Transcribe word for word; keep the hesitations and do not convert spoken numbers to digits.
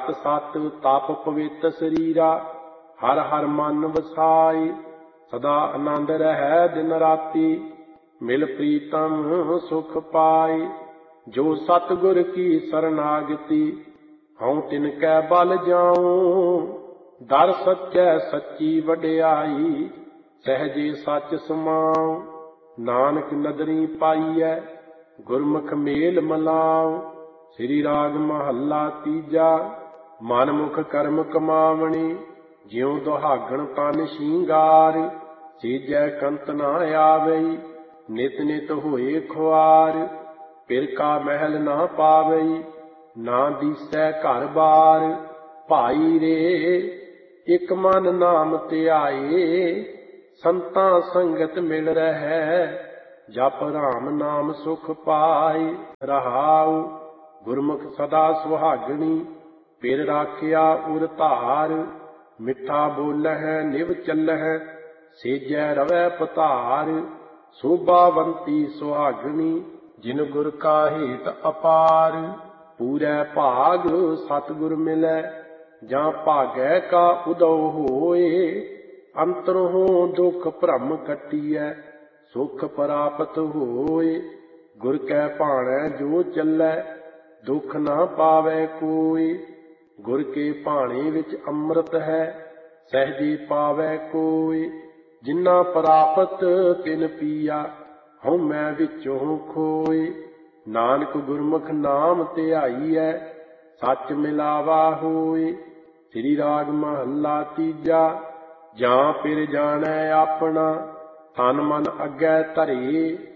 ਸਤ ਸਤ ਤਪ ਪਵਿੱਤ ਸਰੀਰਾ, ਹਰ ਹਰ ਮਨ ਵਸਾਈ। ਸਦਾ ਆਨੰਦ ਰਹਿ ਦਿਨ ਰਾਤੀ, ਮਿਲ ਪ੍ਰੀਤਮ ਸੁਖ ਪਾਈ। ਜੋ ਸਤਿਗੁਰ ਕੀ ਸਰਨਾਗਤੀ, ਹਉ ਤਿਨ ਕੈ ਬਲ ਜਾਉ। ਦਰ ਸੱਚੈ ਸੱਚੀ ਵਡਿਆਈ, ਸਹਿਜੇ ਸੱਚ ਸਮਾਉ। ਨਾਨਕ ਨਦਰੀ ਪਾਈਐ, ਗੁਰਮੁਖ ਮੇਲ ਮਲਾਉ। ਸ੍ਰੀ ਰਾਗ ਮਹੱਲਾ ਤੀਜਾ। ਮਨ ਮੁਖ ਕਰਮ ਕਮਾਵਣੀ, ਜਿਉ ਦੁਹਾਗਣ ਤਨ ਸ਼ਿੰਗਾਰ। ਸੀਜੈ ਕੰਤ ਨਾ ਆਵਈ, ਨਿਤ ਨਿਤ ਹੋਏ ਖੁਆਰ। ਪਿਰ ਕਾ ਮਹਿਲ ਨਾ ਪਾਵਈ, ਨਾ ਦੀਸੈ ਘਰ ਬਾਰ। ਭਾਈ ਰੇ ਇਕ ਮਨ ਨਾਮ ਧਿਆਏ, ਸੰਤਾਂ ਸੰਗਤ ਮਿਲ ਰਹੈ। ਜਪ ਰਾਮ ਨਾਮ ਸੁਖ ਪਾਏ। ਰਹਾਉ ਗੁਰਮੁਖ ਸਦਾ ਸੁਹਾਗਣੀ, ਪਿਰ ਰਾਖਿਆ ਉਰ ਧਾਰ। ਮਿੱਠਾ ਬੋਲਹਿ ਨਿਵ ਚੱਲਹਿ, ਸੇਜੈ ਰਵੈ ਪਧਾਰ। ਸੋਭਾਵੰਤੀ ਸੁਹਾਗਣੀ, ਜਿਨ ਗੁਰ ਕਾ ਹੇਤ ਅਪਾਰ। ਪੂਰੈ ਭਾਗ ਸਤਿਗੁਰ ਮਿਲੈ, ਜਾਂ ਭਾਗੈ ਕਾ ਉਦਉ ਹੋਏ। ਅੰਤਰੋਂ ਦੁਖ ਭ੍ਰਮ ਕੱਟੀਐ, ਸੁਖ ਪ੍ਰਾਪਤ ਹੋਏ। ਗੁਰ ਕੈ ਭਾਣੈ ਜੋ ਚੱਲੈ, ਦੁਖ ਨਾ ਪਾਵੈ ਕੋਈ। ਗੁਰ ਕੇ ਭਾਣੇ ਵਿੱਚ ਅੰਮ੍ਰਿਤ ਹੈ, ਸਹਿਜੇ ਪਾਵੈ ਕੋਈ। ਜਿਨਾ ਪ੍ਰਾਪਤ ਤਿਨ ਪੀਆ, ਹਉ ਮੈਂ ਵਿੱਚੋਂ ਖੋਏ। ਨਾਨਕ ਗੁਰਮੁਖ ਨਾਮ ਧਿਆਈਐ, ਸੱਚ ਮਿਲਾਵਾ ਹੋਏ। ਸ੍ਰੀ ਰਾਗ ਮਹੱਲਾ ਤੀਜਾ। ਜਾਂ ਪਿਰ ਜਾਣੈ ਆਪਣਾ, ਤਨ ਮਨ ਅੱਗੇ ਧਰੇ।